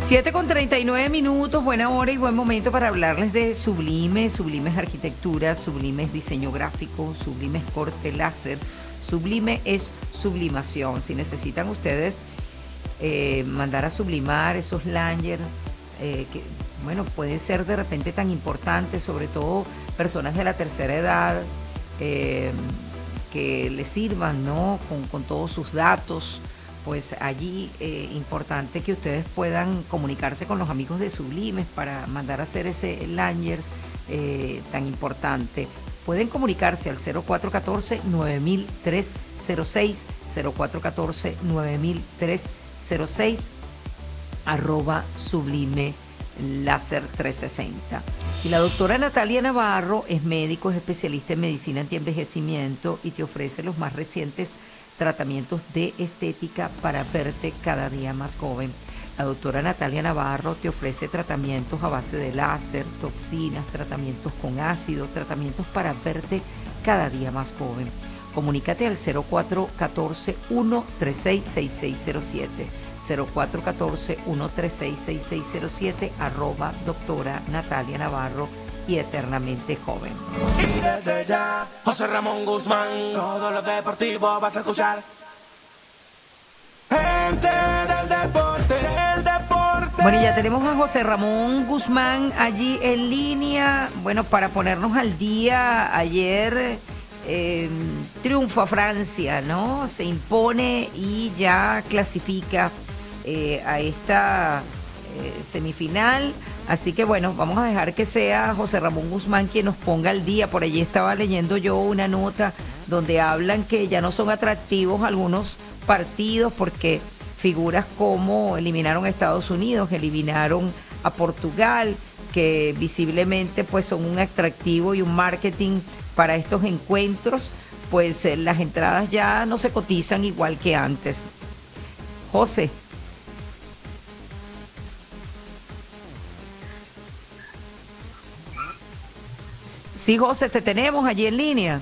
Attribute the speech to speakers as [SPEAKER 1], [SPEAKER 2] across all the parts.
[SPEAKER 1] 7:39, buena hora y buen momento para hablarles de Sublime. Sublime es arquitectura, Sublime es diseño gráfico, Sublime es corte láser, Sublime es sublimación. Si necesitan ustedes mandar a sublimar esos lanyers, que bueno, puede ser de repente tan importante, sobre todo personas de la tercera edad, que les sirvan, ¿no? Con todos sus datos. Pues allí importante que ustedes puedan comunicarse con los amigos de Sublimes para mandar a hacer ese lanyers tan importante. Pueden comunicarse al 0414-9306, 0414-9306, @Sublime Láser 360. Y la doctora Natalia Navarro es médico, es especialista en medicina antienvejecimiento y te ofrece los más recientes tratamientos de estética para verte cada día más joven. La doctora Natalia Navarro te ofrece tratamientos a base de láser, toxinas, tratamientos con ácido, tratamientos para verte cada día más joven. Comunícate al 0414-136-6607, 0414-136-6607, @doctora Natalia Navarro y eternamente joven.
[SPEAKER 2] Y desde ya, José Ramón Guzmán, todo lo deportivo vas a escuchar. Gente del deporte, el deporte.
[SPEAKER 1] Bueno, y ya tenemos a José Ramón Guzmán allí en línea. Bueno, para ponernos al día, ayer triunfo a Francia, ¿no? Se impone y ya clasifica a esta semifinal. Así que bueno, vamos a dejar que sea José Ramón Guzmán quien nos ponga al día. Por allí estaba leyendo yo una nota donde hablan que ya no son atractivos algunos partidos porque figuras como eliminaron a Estados Unidos, eliminaron a Portugal, que visiblemente pues son un atractivo y un marketing para estos encuentros, pues las entradas ya no se cotizan igual que antes. José. Sí, José, te tenemos allí en línea.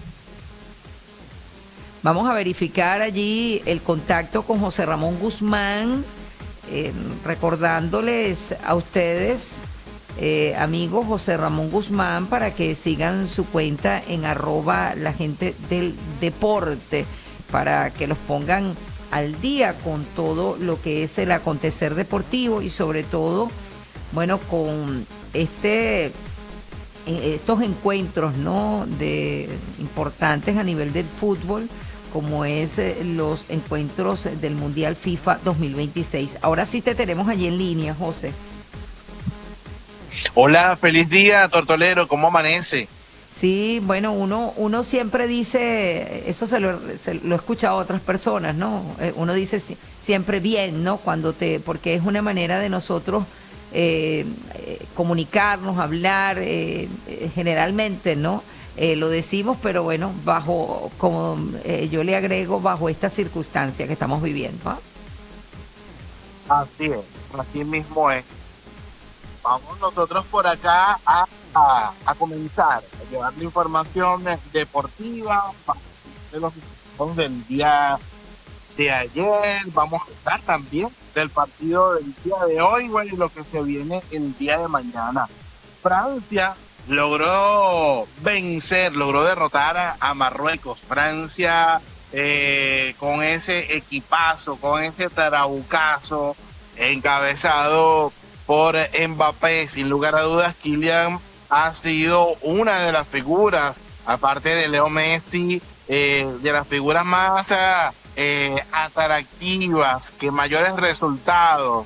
[SPEAKER 1] Vamos a verificar allí el contacto con José Ramón Guzmán, recordándoles a ustedes, amigos, José Ramón Guzmán, para que sigan su cuenta en @la gente del deporte, para que los pongan al día con todo lo que es el acontecer deportivo y sobre todo, bueno, con estos encuentros, ¿no?, de importantes a nivel del fútbol, como es los encuentros del Mundial FIFA 2026. Ahora sí te tenemos allí en línea, José.
[SPEAKER 3] Hola, feliz día, Tortolero, ¿cómo amanece?
[SPEAKER 1] Sí, bueno, uno siempre dice, eso se lo he escuchado a otras personas, ¿no? Uno dice siempre bien, ¿no? Porque es una manera de nosotros comunicarnos, hablar, generalmente, ¿no? Lo decimos, pero bueno, como yo le agrego, bajo esta circunstancia que estamos viviendo, ¿eh?
[SPEAKER 3] Así es, así mismo es. Vamos nosotros por acá a comenzar a llevar la información deportiva de los del día de ayer. Vamos a hablar también del partido del día de hoy, bueno, y lo que se viene el día de mañana. Francia logró derrotar a Marruecos. Francia con ese equipazo, con ese trabucazo, encabezado por Mbappé. Sin lugar a dudas, Kylian ha sido una de las figuras, aparte de Leo Messi, de las figuras más atractivas, que mayores resultados,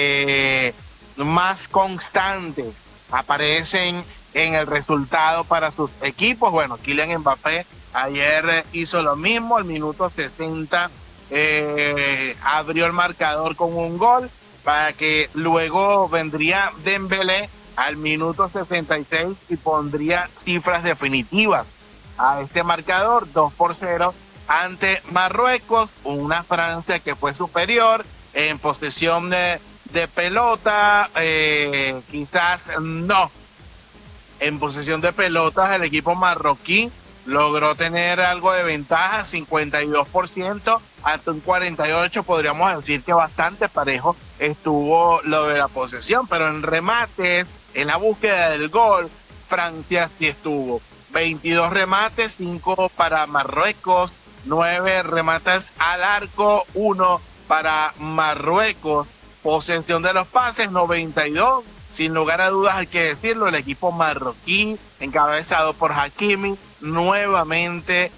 [SPEAKER 3] más constantes aparecen en el resultado para sus equipos. Bueno, Kylian Mbappé ayer hizo lo mismo, al minuto 60 abrió el marcador con un gol, para que luego vendría Dembélé al minuto 66 y pondría cifras definitivas a este marcador, 2-0 ante Marruecos. Una Francia que fue superior en posesión de pelota, quizás no. En posesión de pelotas, el equipo marroquí logró tener algo de ventaja, 52%, hasta un 48, podríamos decir que bastante parejo estuvo lo de la posesión, pero en remates, en la búsqueda del gol, Francia sí estuvo. 22 remates, 5 para Marruecos, 9 remates al arco, 1 para Marruecos. Posesión de los pases, 92. Sin lugar a dudas hay que decirlo, el equipo marroquí, encabezado por Hakimi, nuevamente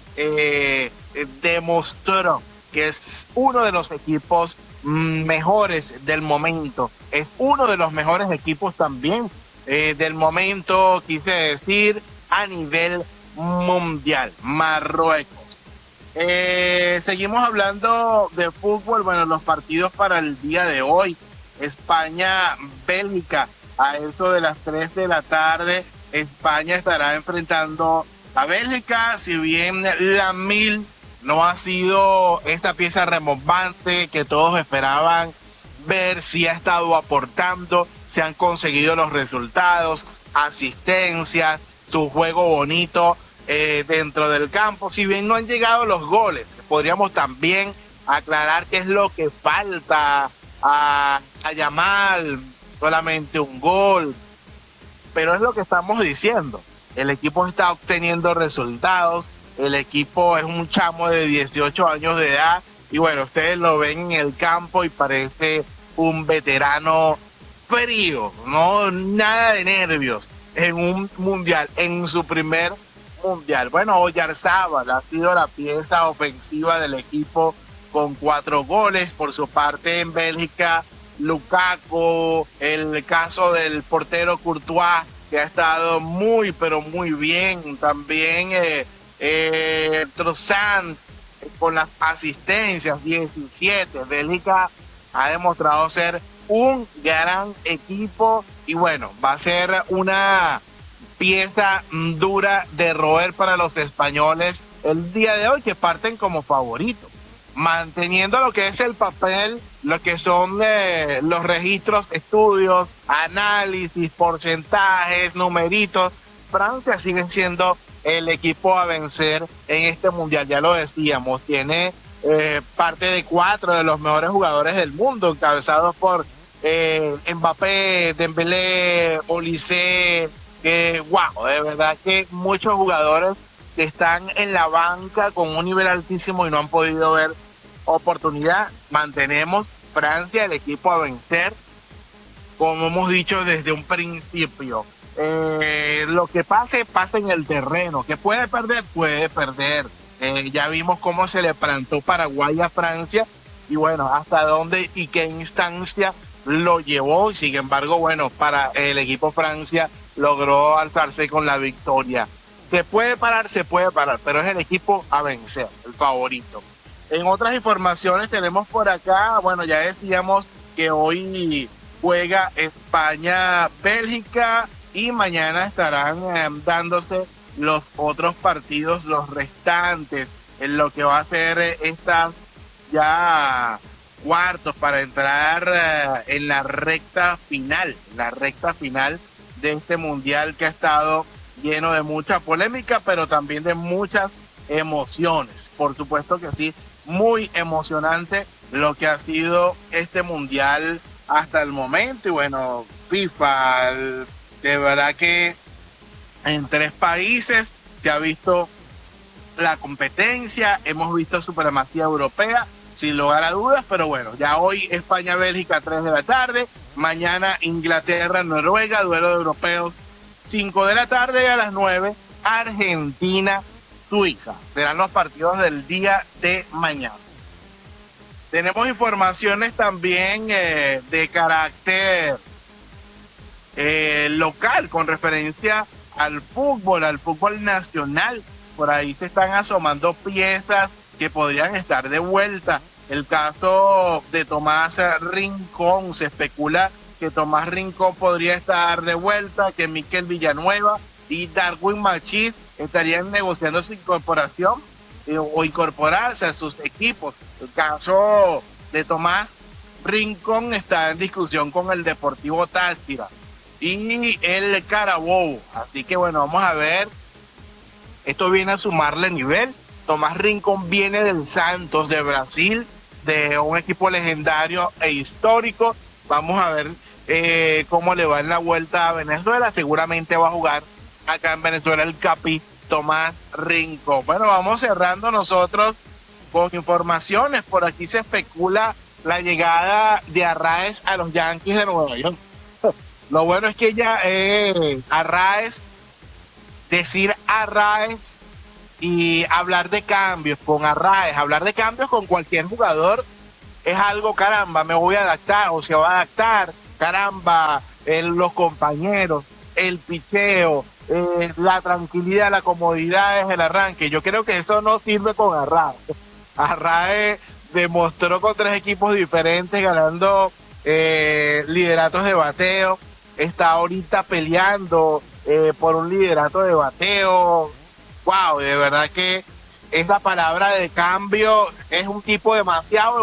[SPEAKER 3] demostró que es uno de los equipos mejores del momento. Es uno de los mejores equipos también del momento, quise decir, a nivel mundial. Marruecos. Seguimos hablando de fútbol. Bueno, los partidos para el día de hoy. España-Bélgica a eso de las 3 de la tarde. España estará enfrentando a Bélgica. Si bien Lamine no ha sido esta pieza remontante que todos esperaban ver, si ha estado aportando, se han conseguido los resultados, asistencias, su juego bonito dentro del campo. Si bien no han llegado los goles, podríamos también aclarar qué es lo que falta a Yamal, solamente un gol, pero es lo que estamos diciendo. El equipo está obteniendo resultados, el equipo es un chamo de 18 años de edad y bueno, ustedes lo ven en el campo y parece un veterano frío, no nada de nervios en un mundial, en su primer mundial. Bueno, Oyarzábal ha sido la pieza ofensiva del equipo con 4 goles. Por su parte en Bélgica, Lukaku, el caso del portero Courtois, que ha estado muy pero muy bien. También Trossard con las asistencias, 17. Bélgica ha demostrado ser un gran equipo y bueno, va a ser una pieza dura de roer para los españoles el día de hoy, que parten como favoritos, manteniendo lo que es el papel, lo que son los registros, estudios, análisis, porcentajes, numeritos. Francia sigue siendo el equipo a vencer en este mundial, ya lo decíamos, tiene parte de 4 de los mejores jugadores del mundo, encabezados por Mbappé, Dembélé, Olise, que wow, de verdad que muchos jugadores que están en la banca con un nivel altísimo y no han podido ver oportunidad. Mantenemos Francia, el equipo a vencer, como hemos dicho desde un principio. Lo que pase, pasa en el terreno. Que puede perder, puede perder. Ya vimos cómo se le plantó Paraguay a Francia y bueno, hasta dónde y qué instancia lo llevó, y sin embargo, bueno, para el equipo Francia logró alzarse con la victoria. Se puede parar, pero es el equipo a vencer, el favorito. En otras informaciones tenemos por acá, bueno, ya decíamos que hoy juega España-Bélgica y mañana estarán dándose los otros partidos, los restantes, en lo que va a ser estas ya cuartos para entrar en la recta final de este mundial que ha estado lleno de mucha polémica, pero también de muchas emociones. Por supuesto que sí, muy emocionante lo que ha sido este mundial hasta el momento. Y bueno, FIFA, de verdad que en 3 países se ha visto la competencia, hemos visto supremacía europea, sin lugar a dudas, pero bueno, ya hoy España-Bélgica 3 de la tarde, mañana Inglaterra-Noruega, duelo de europeos 5 de la tarde, y a las 9 Argentina-Suiza. Serán los partidos del día de mañana. Tenemos informaciones también de carácter local con referencia al fútbol nacional. Por ahí se están asomando piezas que podrían estar de vuelta. El caso de Tomás Rincón, se especula que Tomás Rincón podría estar de vuelta, que Mikel Villanueva y Darwin Machís estarían negociando su incorporación o incorporarse a sus equipos. El caso de Tomás Rincón está en discusión con el Deportivo Táchira y el Carabobo. Así que bueno, vamos a ver. Esto viene a sumarle nivel Tomás Rincón viene del Santos de Brasil, de un equipo legendario e histórico. Vamos a ver cómo le va en la vuelta a Venezuela. Seguramente va a jugar acá en Venezuela el Capi Tomás Rincón. Bueno, vamos cerrando nosotros con informaciones. Por aquí se especula la llegada de Arraez a los Yankees de Nueva York. Lo bueno es que ya Arraez, decir Arraez y hablar de cambios con Arraez, hablar de cambios con cualquier jugador es algo, caramba, me voy a adaptar o se va a adaptar, caramba, los compañeros, el picheo, la tranquilidad, la comodidad es el arranque. Yo creo que eso no sirve con Arraez. Arraez demostró con 3 equipos diferentes ganando lideratos de bateo, está ahorita peleando por un liderato de bateo. Wow, de verdad que esa palabra de cambio es un tipo demasiado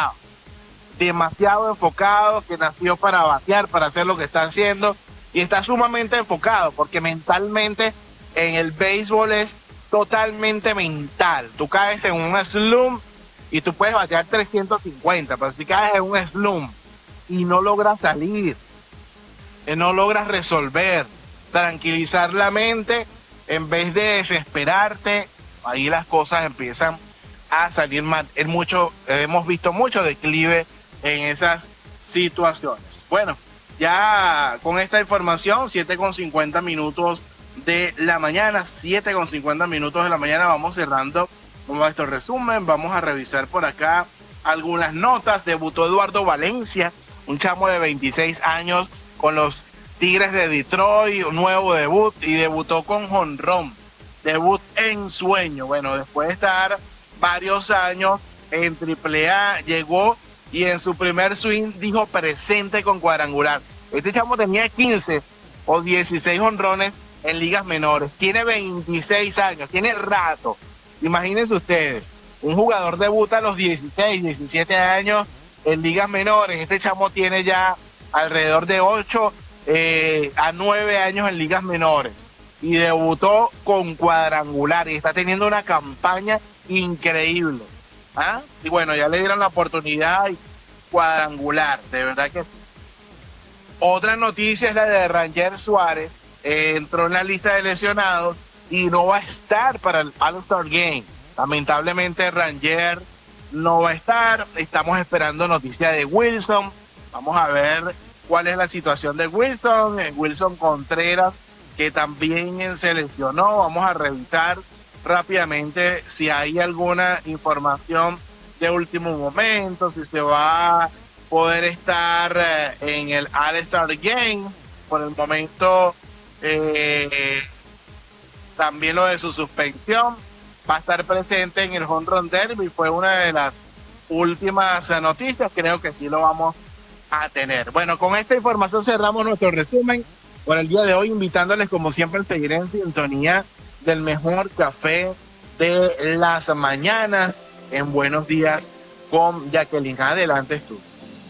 [SPEAKER 3] enfocado, que nació para batear, para hacer lo que está haciendo, y está sumamente enfocado, porque mentalmente en el béisbol es totalmente mental. Tú caes en un slump y tú puedes batear 350, pero si caes en un slump y no logras salir, no logras resolver, tranquilizar la mente, en vez de desesperarte, ahí las cosas empiezan a salir mal. Hemos visto mucho declive en esas situaciones. Bueno, ya con esta información, 7:50 de la mañana, 7:50 de la mañana, vamos cerrando nuestro resumen. Vamos a revisar por acá algunas notas. Debutó Eduardo Valencia, un chamo de 26 años con los Tigres de Detroit, un nuevo debut, y debutó con jonrón, debut en sueño. Bueno, después de estar varios años en AAA, llegó y en su primer swing dijo presente con cuadrangular. Este chamo tenía 15 o 16 jonrones en ligas menores, tiene 26 años, tiene rato. Imagínense ustedes, un jugador debuta a los 16, 17 años en ligas menores. Este chamo tiene ya alrededor de 8 a 9 años en ligas menores y debutó con cuadrangular y está teniendo una campaña increíble. Y bueno, ya le dieron la oportunidad cuadrangular, de verdad que sí. Otra noticia es la de Ranger Suárez, entró en la lista de lesionados y no va a estar para el All-Star Game. Lamentablemente Ranger no va a estar. Estamos esperando noticias de Wilson. Vamos a ver cuál es la situación de Wilson. Wilson Contreras, que también se lesionó. Vamos a revisar rápidamente si hay alguna información de último momento, si se va a poder estar en el All-Star Game. Por el momento, también lo de su suspensión. Va a estar presente en el Home Run Derby. Fue una de las últimas noticias. Creo que sí lo vamos a tener. Bueno, con esta información cerramos nuestro resumen por el día de hoy, invitándoles como siempre a seguir en sintonía del mejor café de las mañanas en Buenos Días con Jacqueline. Adelante tú.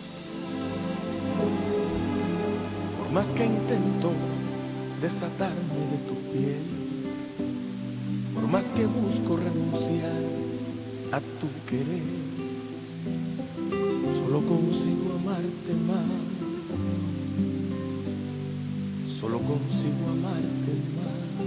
[SPEAKER 2] Por más que intento desatarme de tu piel, por más que busco renunciar a tu querer, solo consigo amarte más, solo consigo amarte más.